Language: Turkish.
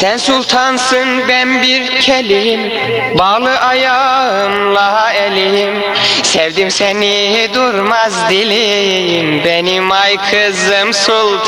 Sen sultansın, ben bir kelim, bağlı ayağımla elim. Sevdim seni, durmaz dilim, benim ay kızım sultan.